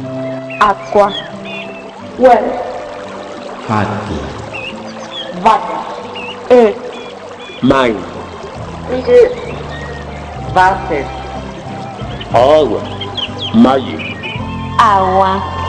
acqua, well, fatti, water, earth, mind, reserve, water, água, magic, agua.